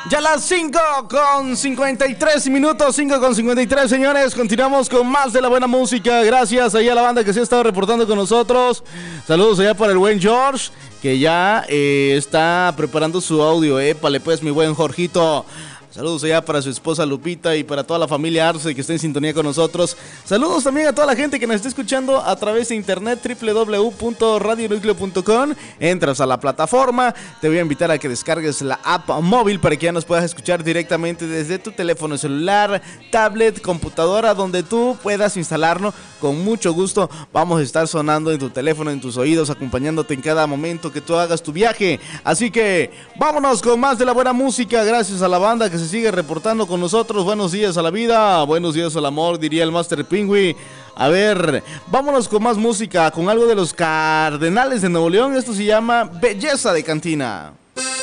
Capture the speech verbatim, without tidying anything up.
Ya las cinco con cincuenta y tres minutos, cinco con cincuenta y tres, señores. Continuamos con más de la buena música. Gracias ahí a la banda que se ha estado reportando con nosotros. Saludos allá para el buen George, que ya eh, está preparando su audio. Épale pues, mi buen Jorgito. Saludos allá para su esposa Lupita y para toda la familia Arce que está en sintonía con nosotros. Saludos también a toda la gente que nos está escuchando a través de internet, doble u doble u doble u punto radio núcleo punto com. Entras a la plataforma, te voy a invitar a que descargues la app móvil para que ya nos puedas escuchar directamente desde tu teléfono celular, tablet, computadora, donde tú puedas instalarlo. Con mucho gusto vamos a estar sonando en tu teléfono, en tus oídos, acompañándote en cada momento que tú hagas tu viaje. Así que vámonos con más de la buena música, gracias a la banda que se sigue reportando con nosotros. Buenos días a la vida, buenos días al amor, diría el Master Pingüi. A ver, vámonos con más música, con algo de los Cardenales de Nuevo León. Esto se llama Belleza de Cantina.